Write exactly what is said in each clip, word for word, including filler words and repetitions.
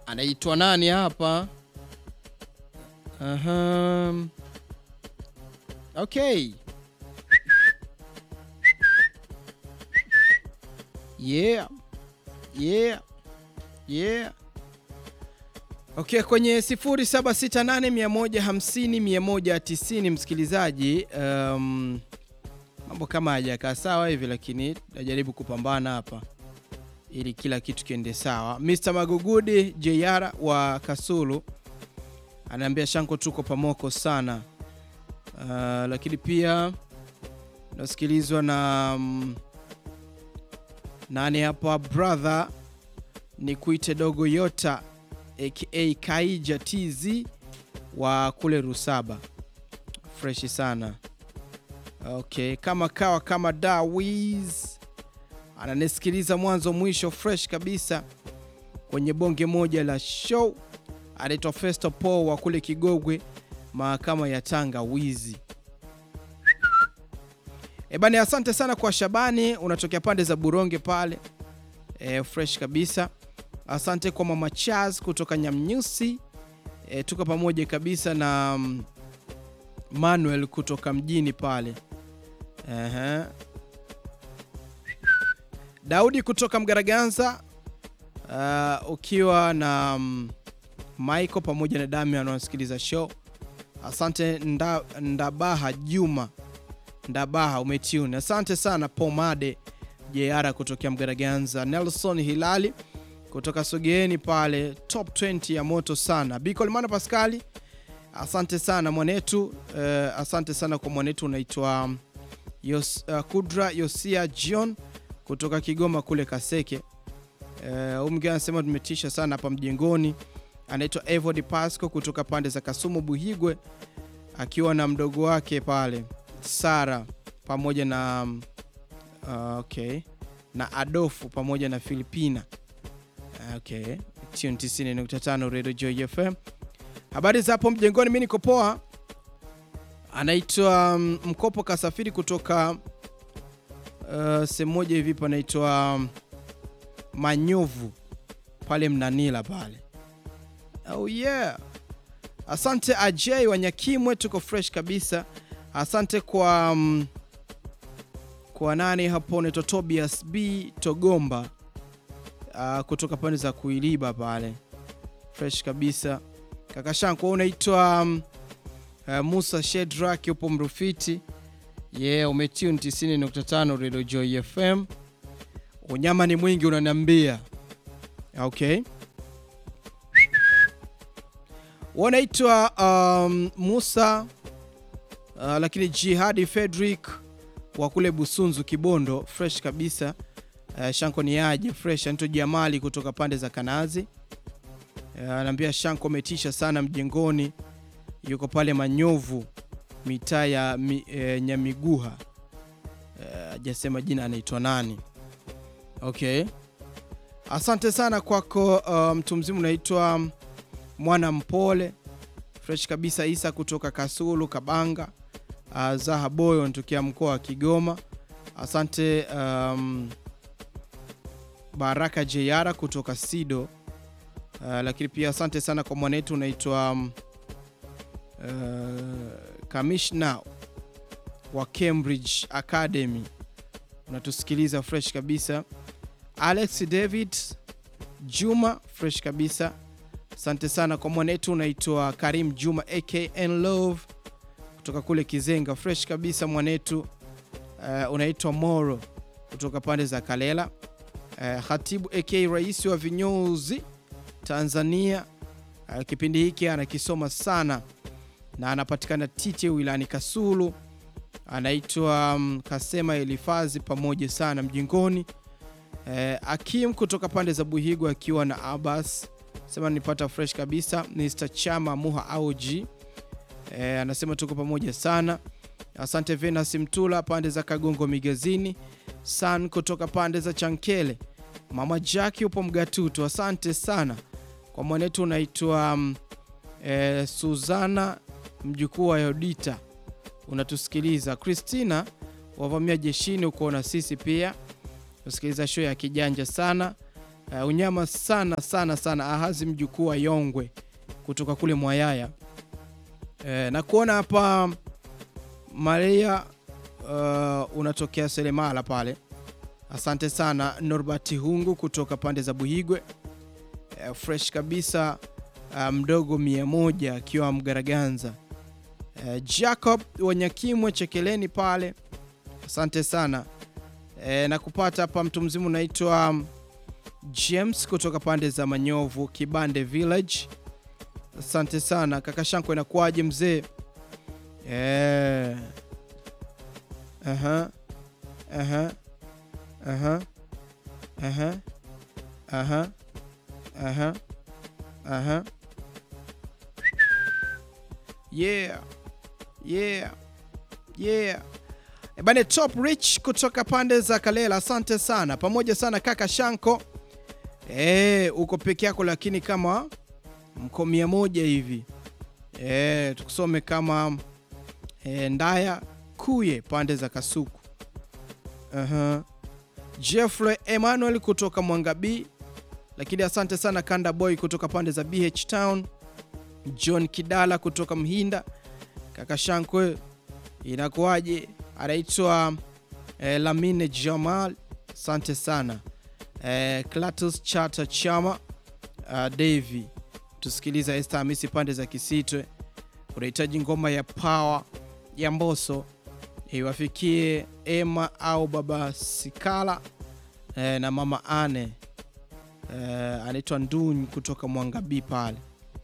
Anaitwa nani hapa? Aha. Okay. Yeah. Yeah. Yeah. Okay, kwenye sifuri saba sita nane moja hamsini moja tisini msikilizaji, um, mambo kama hajakaa sawa hivi, lakini najaribu kupambana hapa ili kila kitu kiende sawa. mister Magugudi J R wa Kasulu anaambia Shanko tuko pamoko sana. Uh, lakini pia nasikilizwa na um, nani hapa brother ni kuite dogo Yota aka Kaija T Z wa kule Rusaba. Fresh sana. Okay, kama kawa kama Dawiz ananisikiliza mwanzo mwisho, fresh kabisa kwenye bonge moja la show. Anaitwa Festo Paul wa kule Kigogwe, mahakama ya Tanga Wizi. E bani, asante sana kwa Shabani, unatokea pande za Buronge pale. E, fresh kabisa. Asante kwa Mama Chaz kutoka Nyamnyusi. E, tuko pamoja kabisa na um, Manuel kutoka mjini pale. Ehe. Daudi kutoka Mgaraganza, uh, ukiwa na um, Michael pamoja na Damian wanasikiliza show. Asante nda, Ndabaha Juma. Ndabaha umetune. Asante sana Pomade J R kutoka Mgaraganza. Nelson Hilali kutoka Sogeeni pale, top twenty ya moto sana. Bicolmana Pascali, asante sana mwanetu. Uh, asante sana kwa mwanetu unaitwa Yos, uh, Kudra Yosia John kutoka Kigoma kule Kaseke. Uh, umgeni anasema tumetisha sana hapa mjengoni. Anaitwa Evody Pasco kutoka pande za Kasumu Buhigwe, akiwa na mdogo wake pale Sara pamoja na uh, okay, na Adolfu pamoja na Filipina. Okay, tune tisini nukta tano Radio Joy F M. Habari za hapo mjengoni, mimi niko poa. Anaitwa um, Mkopo Kasafiri kutoka uh, sehemu moja hivi panaitwa um, Manyovu pale Mnanila pale. Oh yeah. Asante Ajay wa Nyakimwe, tuko fresh kabisa. Asante kwa um, kwa nani hapo ni Tobias B Togomba. Uh, kutoka pande za Kuiliba pale. Fresh kabisa. Kaka Shanko unaitwa um, uh, Musa Shedrack upo Mrufiti. Yeah, umetune tisini nukta tano Radio Joy F M. Unyama ni mwingi unaniambia. Okay. Unaitwa um, Musa uh, lakini Jihadi Frederick wa kule Busunzu Kibondo, fresh kabisa. Uh, Shanko ni aje fresh. Anto Jamali kutoka pande za Kanazi ananiambia uh, Shanko umetisha sana mjengoni, yuko pale Manyovu mitaa ya mi, e, Nyamiguha. Hajasema uh, jina anaitwa nani. Okay, asante sana kwako mtu um, mzima unaitwa um, Mwana Mpole, fresh kabisa. Isa kutoka Kasulu Kabanga. uh, Zaha Boyo anatokea mkoa wa Kigoma. Asante um, Baraka Jeyara kutoka Sido. Uh, lakini pia asante sana kwa mwanetu unaitwa um, uh, Commissioner wa Cambridge Academy, unatusikiliza fresh kabisa. Alex David Juma, fresh kabisa. Asante sana kwa mwanetu unaitwa Karim Juma aka N Love kutoka kule Kizenga, fresh kabisa mwanetu. Uh, unaitwa Moro kutoka pande za Kalela. Uh, Khatibu aka Rais wa Vinyozi Tanzania. Uh, kipindi hiki anakisoma sana na anapatikana Tite wilani Kasulu. Anaitwa um, Kasema Elifazi pamoja sana mjingoni. Uh, Akim kutoka pande za Buhigo akiwa na Abbas sema nipata fresh kabisa. mister Chama Muha Auji uh, anasema tuko pamoja sana. Asante Venus Mtula pande za Kagongo Migazini. San kutoka pande za Chankele. Mama Jackie upo Mgatutu, asante sana. Kwa mwanetu unaitwa um, e, Suzana mjukuu wa Yodita, unatusikiliza. Christina wavamia jeshini uko na sisi pia. Usikiliza show ya kijanja sana. uh, unyama sana sana sana. Ahazi mjukuu wa Yongwe kutoka kule Mwayaya. E, na kuona hapa Maria uh, unatokea Selemala pale. Asante sana. Norbert Hungu kutoka pande za Buhigwe. E, fresh kabisa. Uh, mdogo mia moja akiwa Mgaraganza. E, Jacob Wanyakimwe Chekeleni pale. Asante sana. E, na kupata hapa mtu mzima unaitwa um, James kutoka pande za Manyovu Kibande Village. Asante sana. Kaka Shanko inakuaje mzee? Eh. Aha. Aha. Aha. Aha. Aha. Aha. Aha. Yeah. Yeah. Yeah. Ebane Top Rich kutoka pande za Kalela. Asante sana. Pamoja sana kaka Shanko. Eh, uko peke yako lakini kama mko mia moja hivi. Eh, tukusome kama e, Ndaya Kuye pande za Kasuku. Aha. Jeffrey Emmanuel kutoka Mwangabi. Lakini asante sana Kanda Boy kutoka pande za B H Town. John Kidala kutoka Mhinda. Kaka Shankwe inakuaje? Anaitwa e, Lamine Jamal. Asante sana. E, Klatus Chata Chama uh, Davy. Tusikiliza Esther Hamisi pande za Kisitwe. Unahitaji ngoma ya Power ya Mbosso iwafikie Emma au Baba Sikala e, na Mama Ane e, anaitwa Ndun kutoka Mwangabi pale.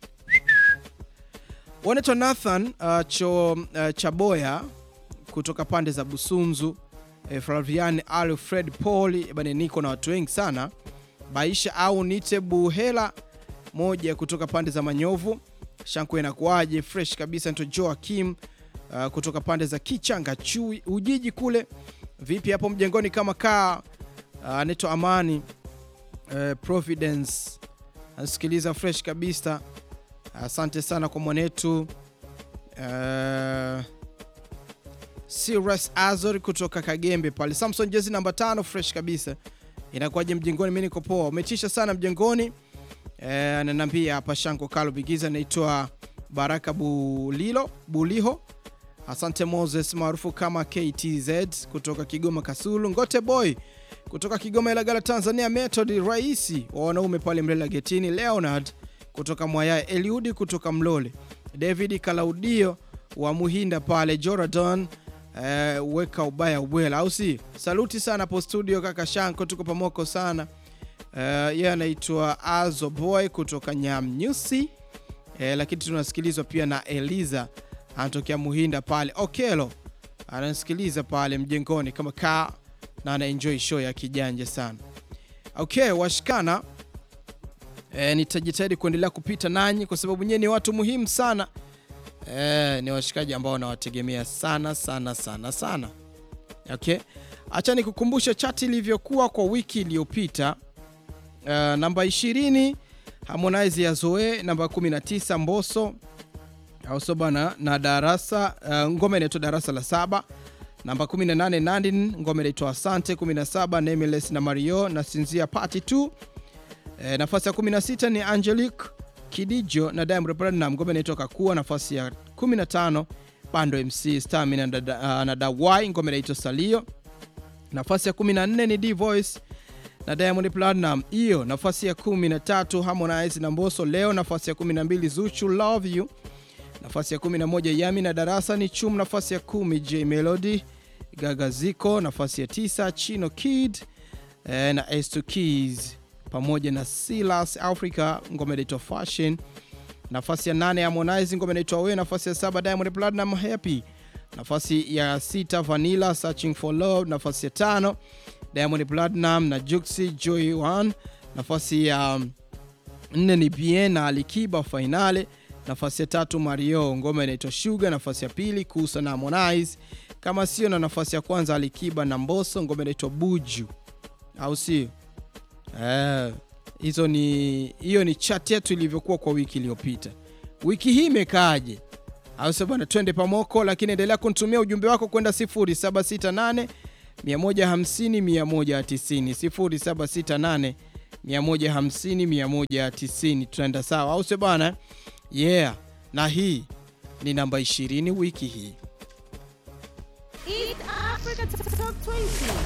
Wanaitwa Nathan uh, cho, uh, Chaboya kutoka pande za Busunzu. e, Flavian Alfred Paul. Bane niko na watu wengi sana. Baisha au Nite Buhela moja kutoka pande za Manyovu. Shanko inakuaje? Fresh kabisa. Nito Joakim uh, kutoka pande za Kichanga Chui Ujiji kule. Vipi hapo mjengoni kama kaa? uh, Nito Amani uh, Providence anasikiliza fresh kabisa. Asante uh, sana kwa mwanetu uh, Sirius Azor kutoka Kagembe pale. Samson jezi namba tano fresh kabisa. Inakuaje mjengoni? Mimi niko poa. Umetisha sana mjengoni. Eh, ananiambia hapa Shanko Kalo Bigiza. Naitwa Baraka Bulilo Buliho. Asante Moses maarufu kama K T Z kutoka Kigoma Kasulu. Ngote Boy kutoka Kigoma Ilagala Tanzania. Method Raisi wa wanaume pale Mlela Getini. Leonard kutoka Mwaya. Eliudi kutoka Mlole. David Kalaudio wa Muhinda pale. Jordan uh, weka ubaya ubwela au si? Saluti sana hapo studio kaka Shanko, tuko pamoko sana. Uh, yeye anaitwa Azo Boy kutoka Nyamnyusi. Uh, lakini tunasikilizwa pia na Eliza anatokea Muhinda pale. Okelo anasikiliza pale mjengoni kama ka na ana enjoy show ya kijanja sana. Okay, washikana. E, nitajitahidi kuendelea kupita nanyi kwa sababu nyinyi ni watu muhimu sana. E, ni washikaji ambao nawategemea sana sana sana sana. Okay. Acha nikukumbusha chati ilivyokuwa kwa wiki iliyopita. Uh, namba ishirini Harmonize ya Zoe, namba kumi na tisa Mbosso au Sobana na Darasa, uh, ngoma inaitwa Darasa la Saba. Namba kumi na nane Nandin, ngoma inaitwa Asante. Kumi na saba Nameless na Mario na Sinzia Party two. E, nafasi ya kumi na sita ni Angelique Kidijo na Diamond Platnumz, ngoma inaitwa Kakua. Nafasi ya kumi na tano Bando M C Stamina na, uh, na Dawai, ngoma inaitwa Salio. Nafasi ya kumi na nne ni D-Voice na Diamond Platnumz. Hiyo nafasi ya kumi na tatu Harmonize na Mbosso Leo. Nafasi ya kumi na mbili Zuchu Love You. Nafasi ya kumi na moja Yami na Darasa ni Chum. Nafasi ya kumi J Melody Gagaziko. Nafasi ya tisa Chino Kid eh, na S two Keys pamoja na Silas Africa, ngoma inaitwa Fashion. Nafasi ya nane Harmonize, ngoma inaitwa We. Nafasi ya saba Diamond Platnumz Happy. Nafasi ya sita Vanilla Searching for Love. Nafasi ya tano Diamond Platnumz na Juxi Joy One. Nafasi ya nne ni Bien na Alikiba Finale. Nafasi ya tatu Mario, ngoma inaitwa Sugar. Nafasi ya pili Kusa na Harmonize Kama Sio, na nafasi ya kwanza Alikiba na Mbosso, ngoma inaitwa Buju au sio? Eh, hizo ni hiyo ni chat yetu ilivyokuwa kwa wiki iliyopita. Wiki hii imekaaje? Au sio bwana, twende pamoko. Lakini endelea kunitumia ujumbe wako kwenda sifuri saba sita nane mia moja hamsini mia moja tisini sifuri saba sita nane mia moja hamsini mia moja tisini. Tunaenda sawa au sio bwana? Yeah. Na hii ni namba ishirini wiki hii. East Africa Top twenty.